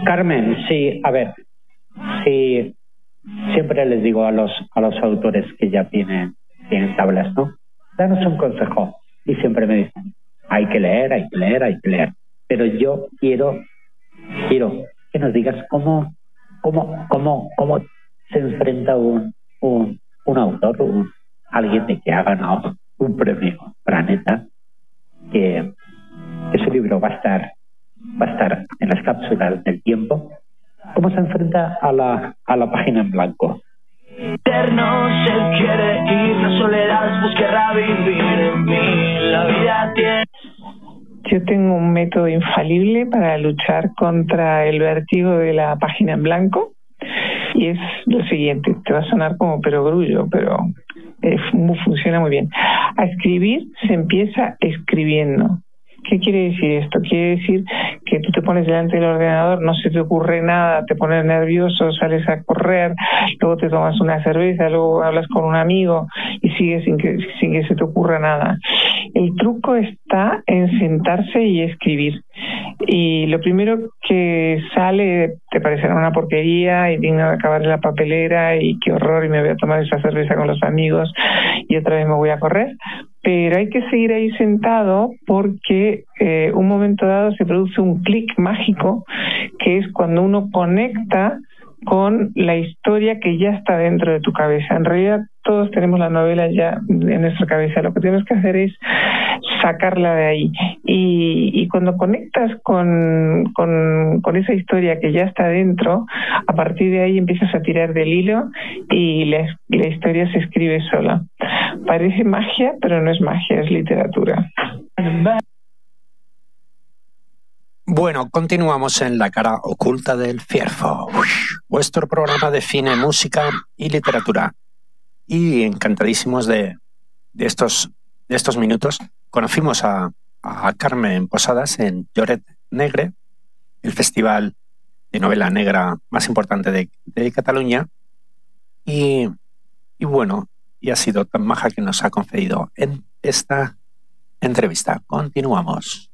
Carmen, sí, a ver, sí, siempre les digo a los autores que ya tienen tablas, ¿no? Danos un consejo. Y siempre me dicen, hay que leer, hay que leer, hay que leer. Pero yo quiero que nos digas cómo se enfrenta un autor, alguien de que ha ganado un premio Planeta, que ese libro va a estar en las cápsulas del tiempo. ¿Cómo se enfrenta a la página en blanco? Eterno se quiere ir, la soledad pues querrá vivir en mí, la vida tiene... Yo tengo un método infalible para luchar contra el vértigo de la página en blanco y es lo siguiente, te va a sonar como perogrullo, pero funciona muy bien. A escribir se empieza escribiendo. ¿Qué quiere decir esto? Quiere decir que tú te pones delante del ordenador, no se te ocurre nada, te pones nervioso, sales a correr, luego te tomas una cerveza, luego hablas con un amigo y sigues sin que se te ocurra nada. El truco está en sentarse y escribir. Y lo primero que sale te parecerá una porquería y tengo que acabar en la papelera y qué horror y me voy a tomar esa cerveza con los amigos y otra vez me voy a correr. Pero hay que seguir ahí sentado porque un momento dado se produce un clic mágico que es cuando uno conecta con la historia que ya está dentro de tu cabeza. En realidad todos tenemos la novela ya en nuestra cabeza. Lo que tienes que hacer es sacarla de ahí. Y cuando conectas con esa historia que ya está dentro, a partir de ahí empiezas a tirar del hilo y la historia se escribe sola. Parece magia, pero no es magia, es literatura. Bueno, continuamos en La cara oculta del Fierfo, vuestro programa de cine, música y literatura. Y encantadísimos de estos minutos. Conocimos a Carmen Posadas en Lloret Negre, el festival de novela negra más importante de Cataluña. Y bueno, y ha sido tan maja que nos ha concedido en esta entrevista. Continuamos.